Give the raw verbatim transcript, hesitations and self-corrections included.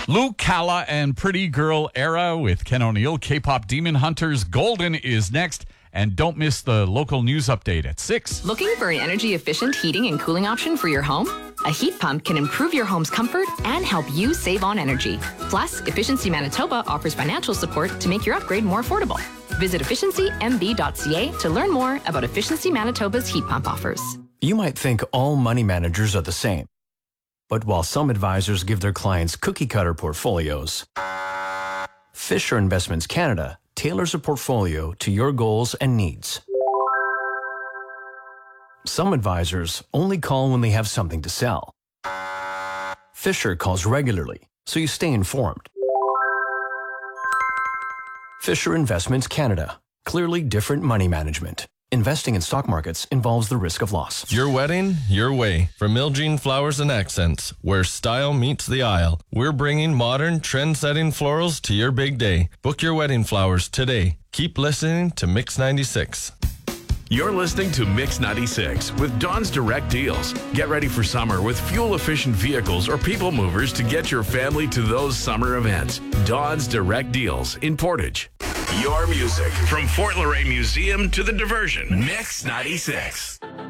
Lou Calla and Pretty Girl Era with Ken O'Neill. K-pop Demon Hunters Golden is next. And don't miss the local news update at six. Looking for an energy-efficient heating and cooling option for your home? A heat pump can improve your home's comfort and help you save on energy. Plus, Efficiency Manitoba offers financial support to make your upgrade more affordable. Visit efficiency m b dot c a to learn more about Efficiency Manitoba's heat pump offers. You might think all money managers are the same. But while some advisors give their clients cookie-cutter portfolios, Fisher Investments Canada tailors a portfolio to your goals and needs. Some advisors only call when they have something to sell. Fisher calls regularly, so you stay informed. Fisher Investments Canada. Clearly different money management. Investing in stock markets involves the risk of loss. Your wedding, your way. From Miljean Flowers and Accents, where style meets the aisle. We're bringing modern, trend-setting florals to your big day. Book your wedding flowers today. Keep listening to Mix ninety-six. You're listening to Mix ninety-six with Don's Direct Deals. Get ready for summer with fuel-efficient vehicles or people movers to get your family to those summer events. Don's Direct Deals in Portage. Your music from Fort Laurier Museum to the diversion. Mix ninety-six.